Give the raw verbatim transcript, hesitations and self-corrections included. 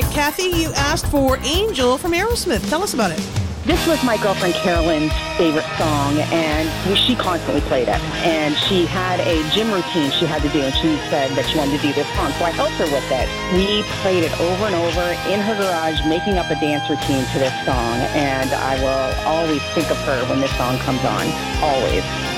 right, Kathy, you asked for Angel from Aerosmith. Tell us about it. This was my girlfriend Carolyn's favorite song, and she constantly played it. And she had a gym routine she had to do, and she said that she wanted to do this song, so I helped her with it. We played it over and over in her garage, making up a dance routine to this song, and I will always think of her when this song comes on, always.